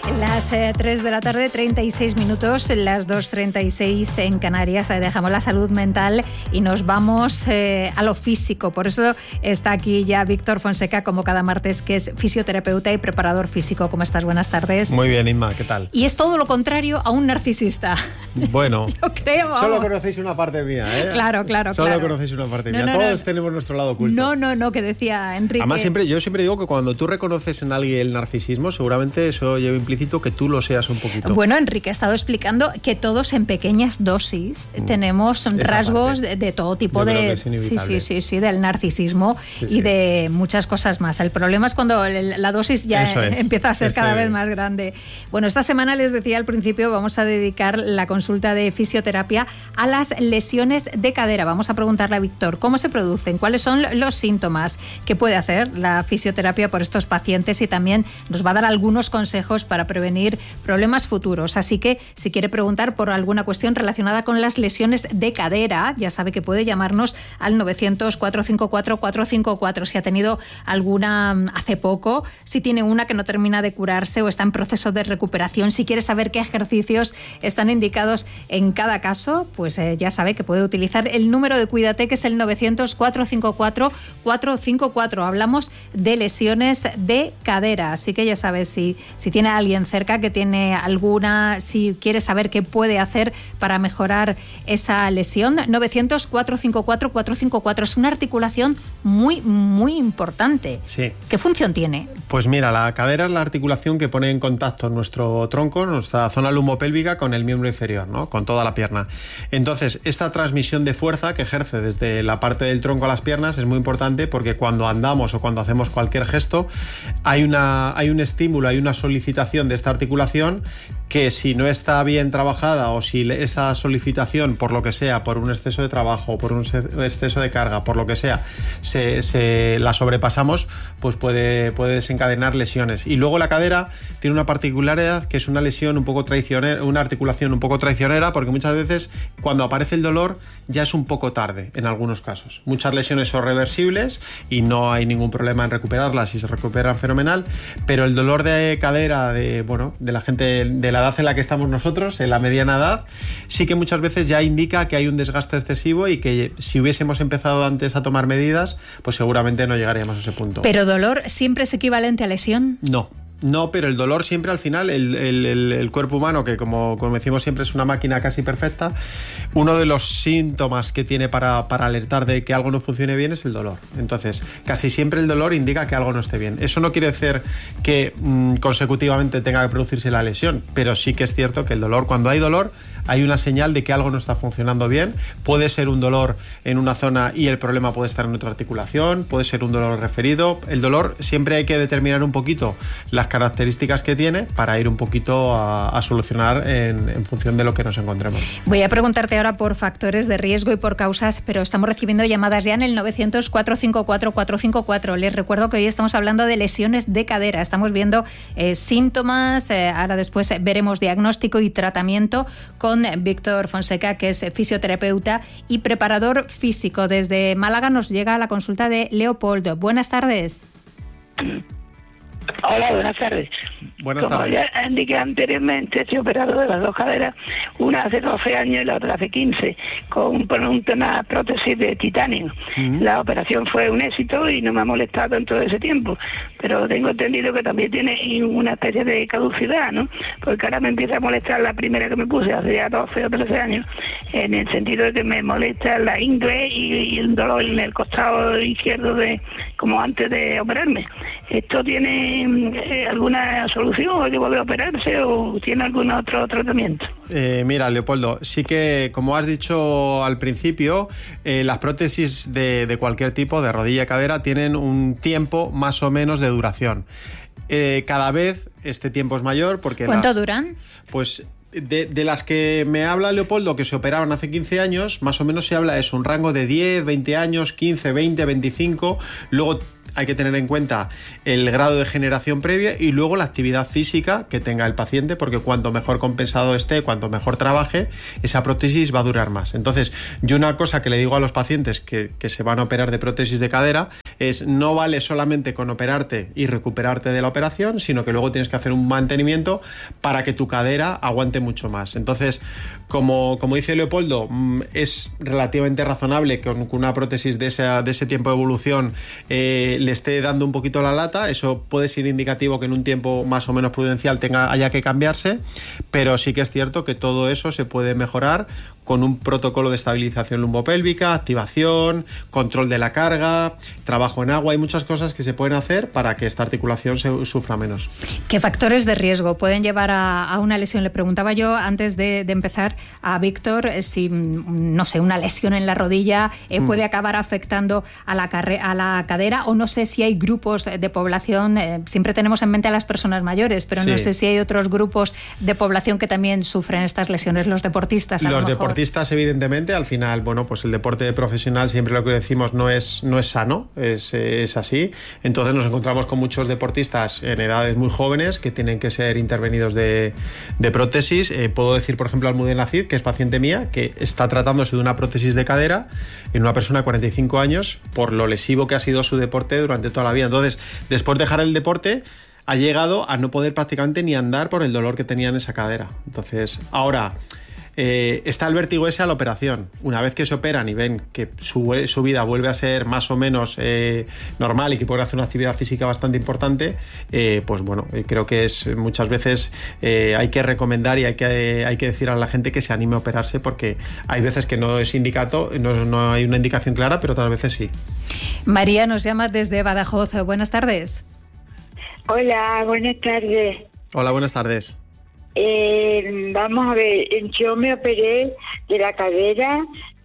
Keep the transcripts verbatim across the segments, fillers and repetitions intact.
Las eh, tres de la tarde, treinta y seis minutos, las dos treinta y seis en Canarias. Eh, dejamos la salud mental y nos vamos eh, a lo físico. Por eso está aquí ya Víctor Fonseca, como cada martes, que es fisioterapeuta y preparador físico. ¿Cómo estás? Buenas tardes. Muy bien, Inma, ¿qué tal? Y es todo lo contrario a un narcisista. Bueno, yo creo. Vamos. Solo conocéis una parte mía, ¿eh? Claro, claro, Solo claro. conocéis una parte no, mía. No, Todos no, tenemos nuestro lado oculto. No, no, no, que decía Enrique. Además, siempre, yo siempre digo que cuando tú reconoces en alguien el narcisismo, seguramente eso lleva implícito que tú lo seas un poquito. Bueno, Enrique ha estado explicando que todos en pequeñas dosis mm. tenemos Esa rasgos de, de todo tipo Yo de sí, sí, sí, sí, del narcisismo sí, y sí. de muchas cosas más. El problema es cuando la dosis ya es, empieza a ser cada vez más grande. Bueno, esta semana les decía al principio, vamos a dedicar la consulta de fisioterapia a las lesiones de cadera. Vamos a preguntarle a Víctor cómo se producen, cuáles son los síntomas que puede hacer la fisioterapia por estos pacientes y también nos va a dar algunos consejos para prevenir problemas futuros. Así que si quiere preguntar por alguna cuestión relacionada con las lesiones de cadera, ya sabe que puede llamarnos al novecientos, cuatrocientos cincuenta y cuatro, cuatrocientos cincuenta y cuatro. Si ha tenido alguna hace poco, si tiene una que no termina de curarse o está en proceso de recuperación, si quiere saber qué ejercicios están indicados en cada caso, pues eh, ya sabe que puede utilizar el número de Cuídate, que es el novecientos, cuatrocientos cincuenta y cuatro, cuatrocientos cincuenta y cuatro. Hablamos de lesiones de cadera, así que ya sabe, si, si tiene a alguien cerca que tiene alguna, si quiere saber qué puede hacer para mejorar esa lesión, novecientos, cuatrocientos cincuenta y cuatro, cuatrocientos cincuenta y cuatro. Es una articulación muy, muy importante. Sí. ¿Qué función tiene? Pues mira, la cadera es la articulación que pone en contacto nuestro tronco, nuestra zona lumbopélvica con el miembro inferior, ¿no? Con toda la pierna. Entonces, esta transmisión de fuerza que ejerce desde la parte del tronco a las piernas es muy importante porque cuando andamos o cuando hacemos cualquier gesto hay, una, hay un estímulo, hay una solicitación de esta articulación que si no está bien trabajada o si esa solicitación, por lo que sea, por un exceso de trabajo, por un exceso de carga, por lo que sea, se, se la sobrepasamos, pues puede, puede desencadenar lesiones. Y luego la cadera tiene una particularidad que es una lesión un poco traicionera, una articulación un poco traicionera, porque muchas veces cuando aparece el dolor ya es un poco tarde en algunos casos. Muchas lesiones son reversibles y no hay ningún problema en recuperarlas y se recuperan fenomenal, pero el dolor de cadera de, bueno, de la gente de la edad en la que estamos nosotros, en la mediana edad, sí que muchas veces ya indica que hay un desgaste excesivo y que si hubiésemos empezado antes a tomar medidas, pues seguramente no llegaríamos a ese punto. ¿Pero dolor siempre es equivalente a lesión? No. No, pero el dolor siempre al final, el, el, el, el cuerpo humano, que como, como decimos siempre es una máquina casi perfecta, uno de los síntomas que tiene para, para alertar de que algo no funcione bien es el dolor. Entonces, casi siempre el dolor indica que algo no esté bien. Eso no quiere decir que mmm, consecutivamente tenga que producirse la lesión, pero sí que es cierto que el dolor, cuando hay dolor, hay una señal de que algo no está funcionando bien. Puede ser un dolor en una zona y el problema puede estar en otra articulación, puede ser un dolor referido. El dolor siempre hay que determinar un poquito las características que tiene para ir un poquito a, a solucionar en, en función de lo que nos encontremos. Voy a preguntarte ahora por factores de riesgo y por causas, pero estamos recibiendo llamadas ya en el novecientos, cuatrocientos cincuenta y cuatro, cuatrocientos cincuenta y cuatro. Les recuerdo que hoy estamos hablando de lesiones de cadera. Estamos viendo eh, síntomas, eh, ahora después veremos diagnóstico y tratamiento con Víctor Fonseca, que es fisioterapeuta y preparador físico. Desde Málaga nos llega la consulta de Leopoldo. Buenas tardes. Hola, buenas tardes. Buenas Como tardes. ya indiqué anteriormente, estoy operado de las dos caderas, una hace doce años y la otra hace quince, con una prótesis de titanio. Uh-huh. La operación fue un éxito y no me ha molestado en todo ese tiempo, pero tengo entendido que también tiene una especie de caducidad, ¿no? Porque ahora me empieza a molestar la primera que me puse hace ya doce o trece años, en el sentido de que me molesta la ingle y, y el dolor en el costado izquierdo, de como antes de operarme. ¿Esto tiene eh, alguna solución o que vuelve a operarse o tiene algún otro tratamiento? Eh, mira, Leopoldo, sí que, como has dicho al principio, eh, las prótesis de, de cualquier tipo, de rodilla y cadera, tienen un tiempo más o menos de duración. Eh, cada vez este tiempo es mayor porque... ¿Cuánto las, duran? Pues... De, de las que me habla Leopoldo, que se operaban hace quince años, más o menos se habla de eso, un rango de diez, veinte años, quince, veinte, veinticinco. Luego hay que tener en cuenta el grado de generación previa y luego la actividad física que tenga el paciente, porque cuanto mejor compensado esté, cuanto mejor trabaje, esa prótesis va a durar más. Entonces, yo una cosa que le digo a los pacientes que, que se van a operar de prótesis de cadera es: no vale solamente con operarte y recuperarte de la operación, sino que luego tienes que hacer un mantenimiento para que tu cadera aguante mucho más. Entonces, como, como dice Leopoldo, es relativamente razonable que con una prótesis de ese, de ese tiempo de evolución eh, le esté dando un poquito la lata. Eso puede ser indicativo que en un tiempo más o menos prudencial tenga, haya que cambiarse, pero sí que es cierto que todo eso se puede mejorar con un protocolo de estabilización lumbopélvica, activación, control de la carga, trabajo en agua. Hay muchas cosas que se pueden hacer para que esta articulación se sufra menos. ¿Qué factores de riesgo pueden llevar a, a una lesión? Le preguntaba yo antes de, de empezar a Víctor si, no sé, una lesión en la rodilla eh, puede mm. acabar afectando a la, carre- a la cadera, o no sé si hay grupos de población, eh, siempre tenemos en mente a las personas mayores, pero sí. no sé si hay otros grupos de población que también sufren estas lesiones, los deportistas a los lo mejor. Deportistas, evidentemente, al final, bueno, pues el deporte profesional, siempre lo que decimos, no es, no es sano, es, es así. Entonces nos encontramos con muchos deportistas en edades muy jóvenes que tienen que ser intervenidos de, de prótesis. Eh, puedo decir, por ejemplo, Almudena Cid, que es paciente mía, que está tratándose de una prótesis de cadera en una persona de cuarenta y cinco años por lo lesivo que ha sido su deporte durante toda la vida. Entonces, después de dejar el deporte, ha llegado a no poder prácticamente ni andar por el dolor que tenía en esa cadera. Entonces, ahora... Eh, está el vértigo ese a la operación. Una vez que se operan y ven que su, su vida vuelve a ser más o menos eh, normal y que pueden hacer una actividad física bastante importante, eh, pues bueno, eh, creo que es muchas veces eh, hay que recomendar y hay que, eh, hay que decir a la gente que se anime a operarse, porque hay veces que no es indicato, no, no hay una indicación clara, pero otras veces sí. María nos llama desde Badajoz. Buenas tardes. Hola, buenas tardes. Hola, buenas tardes. Eh, vamos a ver, yo me operé de la cadera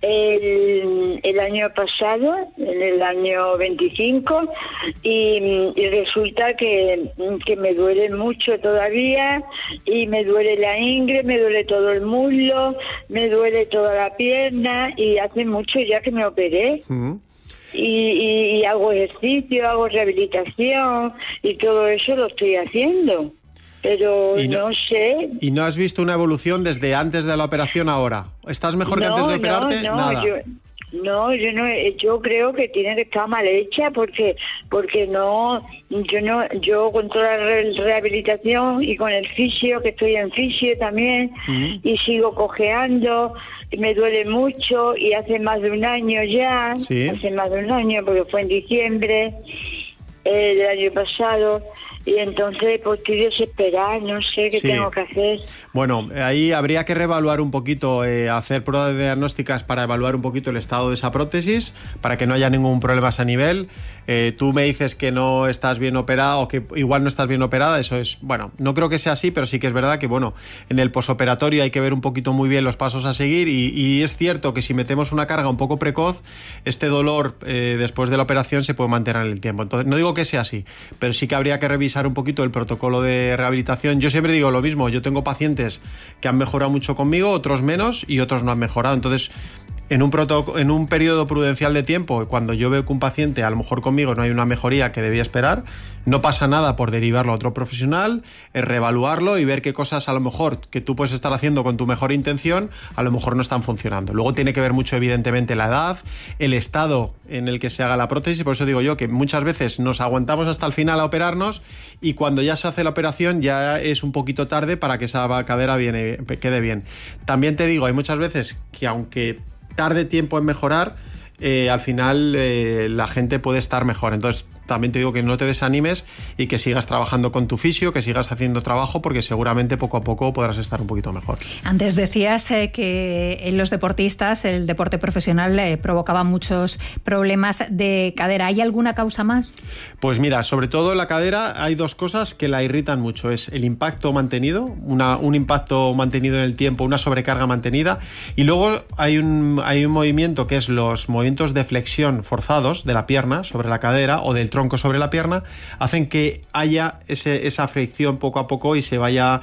el, el año pasado, en el año veinticinco, y, y resulta que, que me duele mucho todavía, y me duele la ingle, me duele todo el muslo, me duele toda la pierna, y hace mucho ya que me operé. Uh-huh. Y, y, y hago ejercicio, hago rehabilitación, y todo eso lo estoy haciendo. Pero no, no sé... ¿Y no has visto una evolución desde antes de la operación a ahora? ¿Estás mejor no, que antes de operarte? No, no, Nada. Yo, no, yo no, yo creo que tiene que estar mal hecha, porque porque no, yo no, yo con toda la rehabilitación y con el fisio, que estoy en fisio también, uh-huh. y sigo cojeando, y me duele mucho, y hace más de un año ya, ¿sí? hace más de un año, porque fue en diciembre eh, del año pasado. Y entonces pues estoy desesperada, no sé qué sí. tengo que hacer. Bueno, ahí habría que reevaluar un poquito, eh, hacer pruebas diagnósticas para evaluar un poquito el estado de esa prótesis, para que no haya ningún problema a ese nivel. Eh, tú me dices que no estás bien operada o que igual no estás bien operada, eso es, bueno, no creo que sea así, pero sí que es verdad que, bueno, en el posoperatorio hay que ver un poquito muy bien los pasos a seguir, y, y es cierto que si metemos una carga un poco precoz, este dolor eh, después de la operación se puede mantener en el tiempo. Entonces, no digo que sea así, pero sí que habría que revisar un poquito el protocolo de rehabilitación. Yo siempre digo lo mismo, yo tengo pacientes que han mejorado mucho conmigo, otros menos y otros no han mejorado. Entonces, en un, protoc- en un periodo prudencial de tiempo, cuando yo veo que un paciente, a lo mejor conmigo no hay una mejoría que debía esperar, no pasa nada por derivarlo a otro profesional, es reevaluarlo y ver qué cosas a lo mejor que tú puedes estar haciendo con tu mejor intención, a lo mejor no están funcionando. Luego tiene que ver mucho, evidentemente, la edad, el estado en el que se haga la prótesis. Por eso digo yo que muchas veces nos aguantamos hasta el final a operarnos, y cuando ya se hace la operación ya es un poquito tarde para que esa cadera viene, quede bien. También te digo, hay muchas veces que aunque tarde tiempo en mejorar, eh, al final eh, la gente puede estar mejor. Entonces también te digo que no te desanimes y que sigas trabajando con tu fisio, que sigas haciendo trabajo, porque seguramente poco a poco podrás estar un poquito mejor. Antes decías eh, que en los deportistas el deporte profesional eh, provocaba muchos problemas de cadera. ¿Hay alguna causa más? Pues mira, sobre todo en la cadera hay dos cosas que la irritan mucho. Es el impacto mantenido, una, un impacto mantenido en el tiempo, una sobrecarga mantenida, y luego hay un, hay un movimiento que es los movimientos de flexión forzados de la pierna sobre la cadera o del tronco sobre la pierna, hacen que haya ese, esa fricción poco a poco y se vaya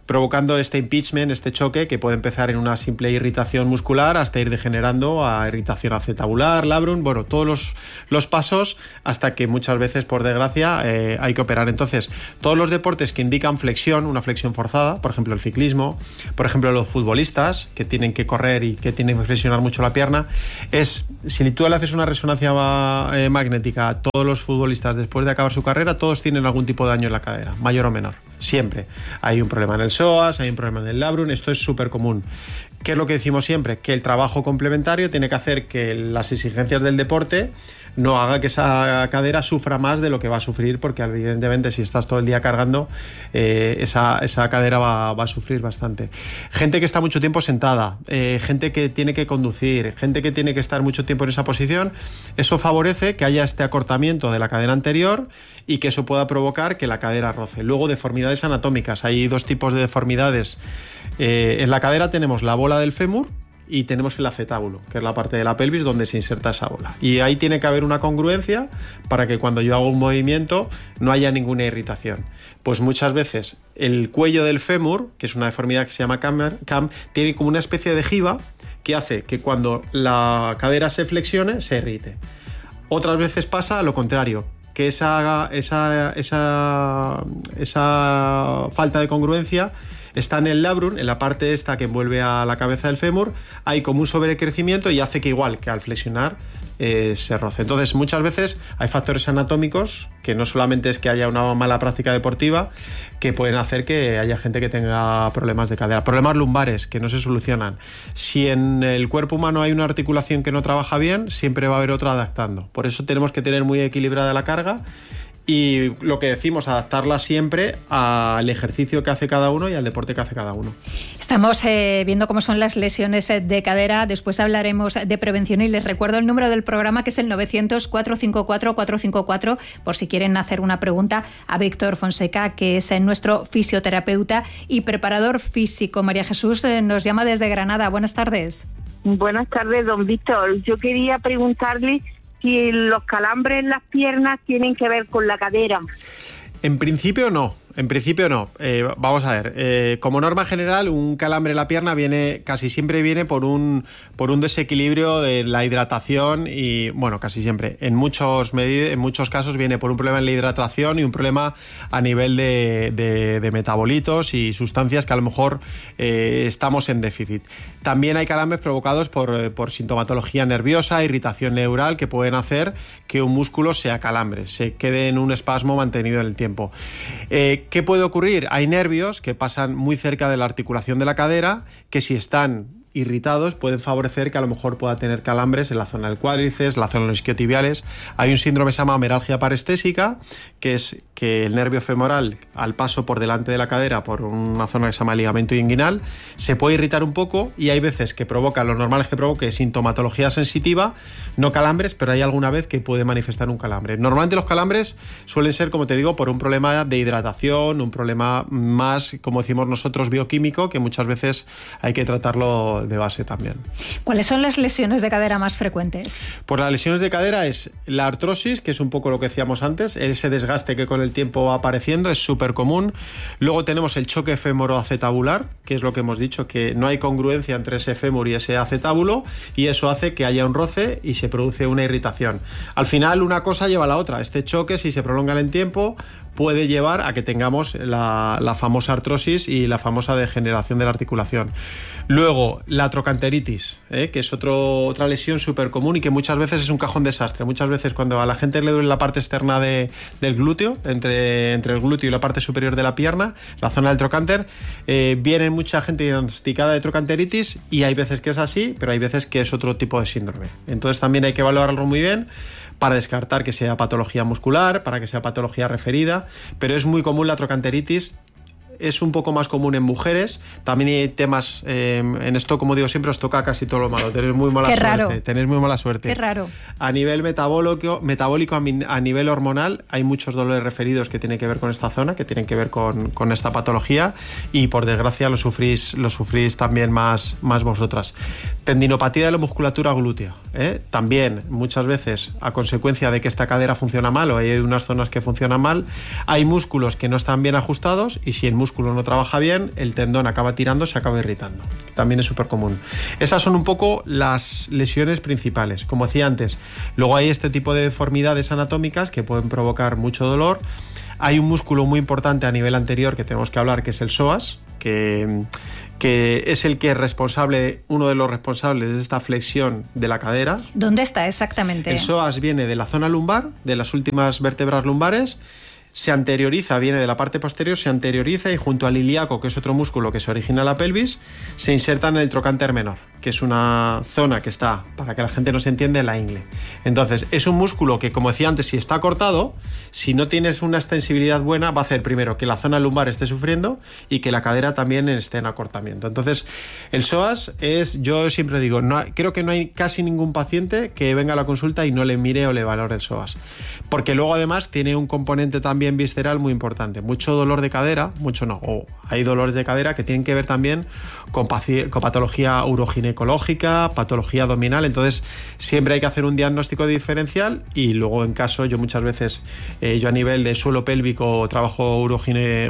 provocando este impeachment, este choque que puede empezar en una simple irritación muscular hasta ir degenerando a irritación acetabular, labrum, bueno, todos los, los pasos hasta que muchas veces, por desgracia, eh, hay que operar. Entonces, todos los deportes que indican flexión, una flexión forzada, por ejemplo el ciclismo, por ejemplo los futbolistas que tienen que correr y que tienen que flexionar mucho la pierna, es, si tú le haces una resonancia eh, magnética a todos los futbolistas después de acabar su carrera, todos tienen algún tipo de daño en la cadera, mayor o menor. Siempre. Hay un problema en el psoas, hay un problema en el labrum, esto es súper común. ¿Qué es lo que decimos siempre? Que el trabajo complementario tiene que hacer que las exigencias del deporte no haga que esa cadera sufra más de lo que va a sufrir, porque evidentemente si estás todo el día cargando, eh, esa, esa cadera va, va a sufrir bastante. Gente que está mucho tiempo sentada, eh, gente que tiene que conducir, gente que tiene que estar mucho tiempo en esa posición, eso favorece que haya este acortamiento de la cadera anterior y que eso pueda provocar que la cadera roce. Luego, deformidades anatómicas. Hay dos tipos de deformidades. Eh, en la cadera tenemos la bola del fémur y tenemos el acetábulo, que es la parte de la pelvis donde se inserta esa bola. Y ahí tiene que haber una congruencia para que cuando yo hago un movimiento no haya ninguna irritación. Pues muchas veces el cuello del fémur, que es una deformidad que se llama cam, tiene como una especie de jiba que hace que cuando la cadera se flexione se irrite. Otras veces pasa lo contrario, que esa, esa, esa, esa falta de congruencia está en el labrum, en la parte esta que envuelve a la cabeza del fémur, hay como un sobrecrecimiento y hace que igual que al flexionar eh, se roce. Entonces muchas veces hay factores anatómicos que no solamente es que haya una mala práctica deportiva, que pueden hacer que haya gente que tenga problemas de cadera, problemas lumbares que no se solucionan. Si en el cuerpo humano hay una articulación que no trabaja bien, siempre va a haber otra adaptando. Por eso tenemos que tener muy equilibrada la carga y lo que decimos, adaptarla siempre al ejercicio que hace cada uno y al deporte que hace cada uno. Estamos eh, viendo cómo son las lesiones de cadera, después hablaremos de prevención y les recuerdo el número del programa, que es el novecientos, cuatrocientos cincuenta y cuatro, cuatrocientos cincuenta y cuatro, por si quieren hacer una pregunta a Víctor Fonseca, que es nuestro fisioterapeuta y preparador físico. María Jesús eh, nos llama desde Granada. Buenas tardes. Buenas tardes, don Víctor. Yo quería preguntarle si los calambres en las piernas tienen que ver con la cadera. En principio no. En principio no. Eh, vamos a ver. Eh, como norma general, un calambre en la pierna viene casi siempre viene por un por un desequilibrio de la hidratación y, bueno, casi siempre. En muchos medid- en muchos casos viene por un problema en la hidratación y un problema a nivel de, de, de metabolitos y sustancias que a lo mejor eh, estamos en déficit. También hay calambres provocados por, por sintomatología nerviosa, irritación neural, que pueden hacer que un músculo se acalambre, se quede en un espasmo mantenido en el tiempo. Eh, ¿Qué puede ocurrir? Hay nervios que pasan muy cerca de la articulación de la cadera, que si están irritados pueden favorecer que a lo mejor pueda tener calambres en la zona del cuádriceps, la zona de los isquiotibiales. Hay un síndrome que se llama meralgia parestésica, que es que el nervio femoral, al paso por delante de la cadera por una zona que se llama ligamento inguinal, se puede irritar un poco y hay veces que provoca, lo normal es que provoque sintomatología sensitiva, no calambres, pero hay alguna vez que puede manifestar un calambre. Normalmente los calambres suelen ser, como te digo, por un problema de hidratación, un problema más, como decimos nosotros, bioquímico, que muchas veces hay que tratarlo de base también. ¿Cuáles son las lesiones de cadera más frecuentes? Pues las lesiones de cadera es la artrosis, que es un poco lo que decíamos antes, ese desgaste que con el tiempo va apareciendo, es súper común. Luego tenemos el choque fémoro-acetabular, que es lo que hemos dicho, que no hay congruencia entre ese fémur y ese acetábulo, y eso hace que haya un roce y se produce una irritación. Al final, una cosa lleva a la otra. Este choque, si se prolonga en el tiempo, puede llevar a que tengamos la, la famosa artrosis y la famosa degeneración de la articulación. Luego, la trocanteritis, ¿eh? que es otro, otra lesión súper común y que muchas veces es un cajón desastre. Muchas veces cuando a la gente le duele la parte externa de, del glúteo, entre, entre el glúteo y la parte superior de la pierna, la zona del trocánter, eh, viene mucha gente diagnosticada de trocanteritis y hay veces que es así, pero hay veces que es otro tipo de síndrome. Entonces también hay que valorarlo muy bien para descartar que sea patología muscular, para que sea patología referida, pero es muy común la trocanteritis. Es un poco más común en mujeres. También hay temas, eh, en esto, como digo siempre, os toca casi todo lo malo. Tenéis muy mala Qué suerte. Raro. Tenéis muy mala suerte. Qué raro. A nivel metabólico, metabólico a nivel hormonal, hay muchos dolores referidos que tienen que ver con esta zona, que tienen que ver con, con esta patología y por desgracia lo sufrís, lo sufrís también más, más vosotras. Tendinopatía de la musculatura glútea, ¿eh? También muchas veces a consecuencia de que esta cadera funciona mal o hay unas zonas que funcionan mal, hay músculos que no están bien ajustados y si el músculo músculo no trabaja bien, el tendón acaba tirando, se acaba irritando. También es súper común. Esas son un poco las lesiones principales. Como decía antes, luego hay este tipo de deformidades anatómicas que pueden provocar mucho dolor. Hay un músculo muy importante a nivel anterior que tenemos que hablar, que es el psoas, que, que es el que es responsable, uno de los responsables de esta flexión de la cadera. ¿Dónde está exactamente? El psoas viene de la zona lumbar, de las últimas vértebras lumbares, se anterioriza, viene de la parte posterior, se anterioriza y junto al ilíaco, que es otro músculo que se origina en la pelvis, se inserta en el trocánter menor, que es una zona que está, para que la gente no se entienda, en la ingle. Entonces, es un músculo que, como decía antes, si está cortado, si no tienes una extensibilidad buena, va a hacer primero que la zona lumbar esté sufriendo y que la cadera también esté en acortamiento. Entonces, el psoas es, yo siempre digo, no, creo que no hay casi ningún paciente que venga a la consulta y no le mire o le valore el psoas. Porque luego, además, tiene un componente también visceral muy importante. Mucho dolor de cadera, mucho no, o hay dolores de cadera que tienen que ver también con, con patología uroginecológica, patología abdominal. Entonces siempre hay que hacer un diagnóstico diferencial y luego, en caso, yo muchas veces eh, yo a nivel de suelo pélvico trabajo urogine,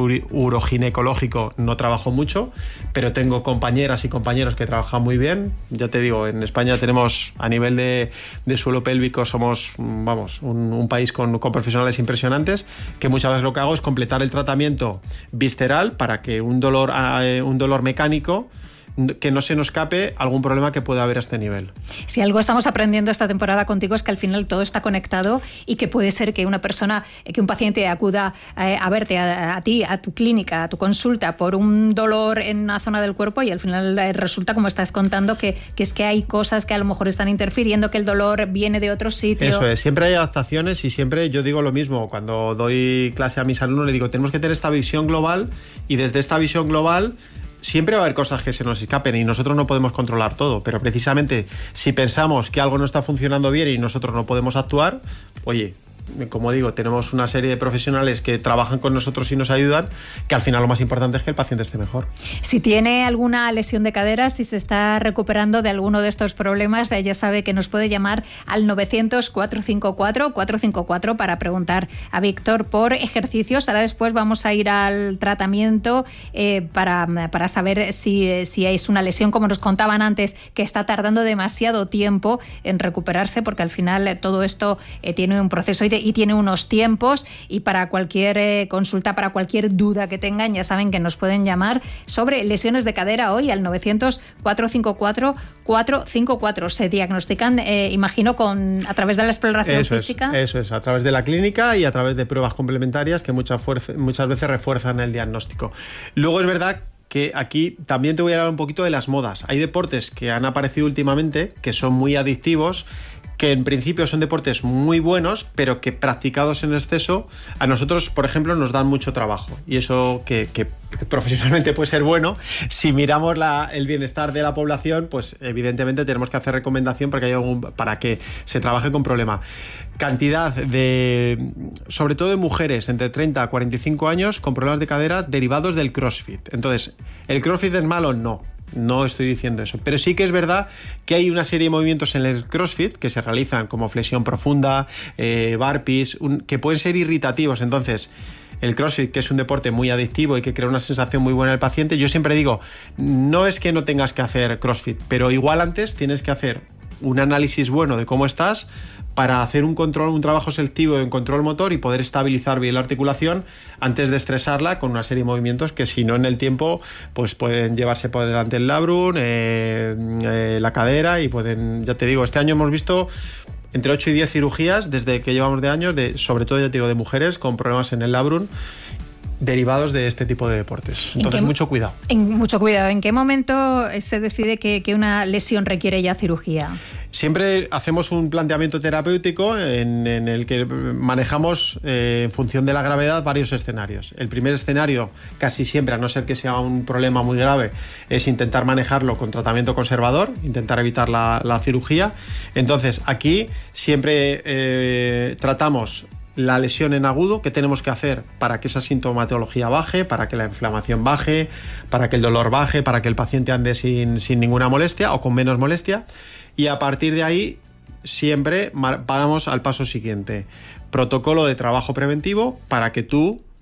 uroginecológico, no trabajo mucho, pero tengo compañeras y compañeros que trabajan muy bien. Ya te digo, en España tenemos a nivel de, de suelo pélvico, somos, vamos, un, un país con, con profesionales impresionantes, que muchas veces lo que hago es completar el tratamiento visceral para que un dolor, eh, un dolor mecánico, que no se nos escape algún problema que pueda haber a este nivel. Si algo estamos aprendiendo esta temporada contigo es que al final todo está conectado y que puede ser que una persona, que un paciente acuda eh, a verte, a, a ti, a tu clínica, a tu consulta por un dolor en una zona del cuerpo y al final eh, resulta, como estás contando, que, que es que hay cosas que a lo mejor están interfiriendo, que el dolor viene de otro sitio. Eso es, siempre hay adaptaciones y siempre yo digo lo mismo. Cuando doy clase a mis alumnos le digo, tenemos que tener esta visión global y desde esta visión global siempre va a haber cosas que se nos escapen y nosotros no podemos controlar todo, pero precisamente si pensamos que algo no está funcionando bien y nosotros no podemos actuar, oye, como digo, tenemos una serie de profesionales que trabajan con nosotros y nos ayudan, que al final lo más importante es que el paciente esté mejor. Si tiene alguna lesión de cadera, si se está recuperando de alguno de estos problemas, ya sabe que nos puede llamar al novecientos, cuatrocientos cincuenta y cuatro, cuatrocientos cincuenta y cuatro para preguntar a Víctor por ejercicios. Ahora después vamos a ir al tratamiento eh, para, para saber si, si es una lesión, como nos contaban antes, que está tardando demasiado tiempo en recuperarse, porque al final todo esto eh, tiene un proceso y y tiene unos tiempos, y para cualquier eh, consulta, para cualquier duda que tengan, ya saben que nos pueden llamar sobre lesiones de cadera hoy al novecientos, cuatrocientos cincuenta y cuatro, cuatrocientos cincuenta y cuatro. Se diagnostican, eh, imagino, con a través de la exploración eso física. Es, eso es, a través de la clínica y a través de pruebas complementarias que muchas, fuerza, muchas veces refuerzan el diagnóstico. Luego es verdad que aquí también te voy a hablar un poquito de las modas. Hay deportes que han aparecido últimamente que son muy adictivos, que en principio son deportes muy buenos, pero que practicados en exceso a nosotros, por ejemplo, nos dan mucho trabajo. Y eso que, que profesionalmente puede ser bueno. Si miramos la, el bienestar de la población, pues evidentemente tenemos que hacer recomendación para que, haya algún, para que se trabaje con problema. Cantidad de, sobre todo de mujeres entre treinta a cuarenta y cinco años con problemas de caderas derivados del CrossFit. Entonces, ¿el CrossFit es malo? No. No estoy diciendo eso, pero sí que es verdad que hay una serie de movimientos en el CrossFit que se realizan como flexión profunda, eh, burpees, un, que pueden ser irritativos. Entonces, el CrossFit, que es un deporte muy adictivo y que crea una sensación muy buena al paciente, yo siempre digo, no es que no tengas que hacer CrossFit, pero igual antes tienes que hacer un análisis bueno de cómo estás para hacer un control, un trabajo selectivo en control motor y poder estabilizar bien la articulación antes de estresarla con una serie de movimientos que, si no, en el tiempo pues pueden llevarse por delante el labrum, eh, eh, la cadera, y pueden, ya te digo, este año hemos visto entre ocho y diez cirugías desde que llevamos de años, de, sobre todo, ya te digo, de mujeres con problemas en el labrum derivados de este tipo de deportes. Entonces, qué, mucho cuidado. En, mucho cuidado. ¿En qué momento se decide que, que una lesión requiere ya cirugía? Siempre hacemos un planteamiento terapéutico en, en el que manejamos, eh, en función de la gravedad, varios escenarios. El primer escenario, casi siempre, a no ser que sea un problema muy grave, es intentar manejarlo con tratamiento conservador, intentar evitar la, la cirugía. Entonces, aquí siempre eh, tratamos la lesión en agudo, qué tenemos que hacer para que esa sintomatología baje, para que la inflamación baje, para que el dolor baje, para que el paciente ande sin, sin ninguna molestia o con menos molestia. Y a partir de ahí siempre vamos al paso siguiente. Protocolo de trabajo preventivo para que tú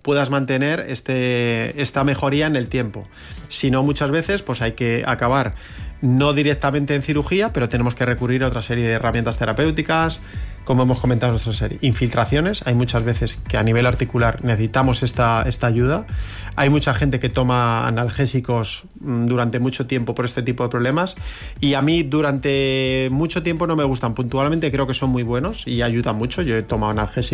puedas mantener este, esta mejoría en el tiempo. Si no, muchas veces pues hay que acabar no directamente en cirugía, pero tenemos que recurrir a otra serie de herramientas terapéuticas, como hemos comentado en nuestra serie. Infiltraciones, hay muchas veces que a nivel articular necesitamos esta, esta ayuda. Hay mucha gente que toma analgésicos durante mucho tiempo por este tipo de problemas, y a mí durante mucho tiempo no me gustan. Puntualmente creo que son muy buenos y ayudan mucho. Yo he tomado analgésicos